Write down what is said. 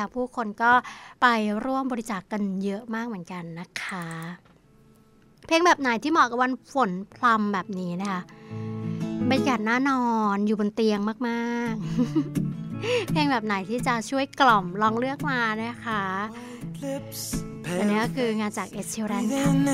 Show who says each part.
Speaker 1: แล้วผู้คนก็ไปร่วมบริจาคกันเยอะมากเหมือนกันนะคะเพลงแบบไหนที่เหมาะกับวันฝนพรำแบบนี้นะคะบรรยากาศน่านอนอยู่บนเตียงมากๆ เพลงแบบไหนที่จะช่วยกล่อมลองเลือกมานะคะอันนี้ก็คืองานจากเอช ชีแรนค่ะ